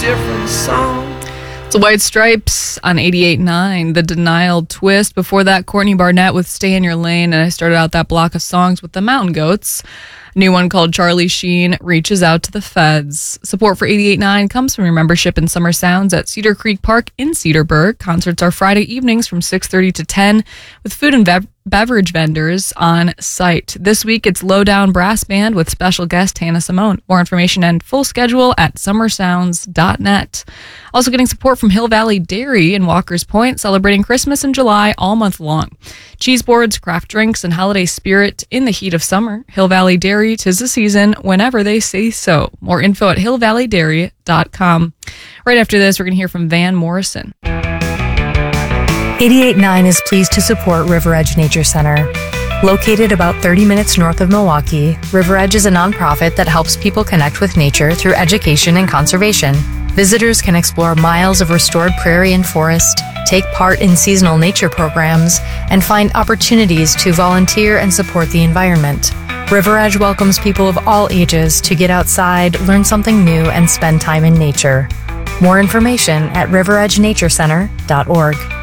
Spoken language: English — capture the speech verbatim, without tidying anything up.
different song. It's the White Stripes on eighty-eight point nine, The Denial Twist. Before that, Courtney Barnett with Stay in Your Lane, and I started out that block of songs with the Mountain Goats. A new one called Charlie Sheen, Reaches Out to the Feds. Support for eighty-eight point nine comes from your membership in Summer Sounds at Cedar Creek Park in Cedarburg. Concerts are Friday evenings from six thirty to ten with food and bev- beverage vendors on site. This week, it's Lowdown Brass Band with special guest Hannah Simone. More information and full schedule at summer sounds dot net. Also getting support from Hill Valley Dairy in Walker's Point, celebrating Christmas in July all month long. Cheese boards, craft drinks, and holiday spirit in the heat of summer. Hill Valley Dairy, 'tis the season whenever they say so. More info at hill valley dairy dot com. Right after this, we're going to hear from Van Morrison. eighty-eight point nine is pleased to support River Edge Nature Center. Located about thirty minutes north of Milwaukee, River Edge is a nonprofit that helps people connect with nature through education and conservation. Visitors can explore miles of restored prairie and forest, take part in seasonal nature programs, and find opportunities to volunteer and support the environment. River Edge welcomes people of all ages to get outside, learn something new, and spend time in nature. More information at river edge nature center dot org.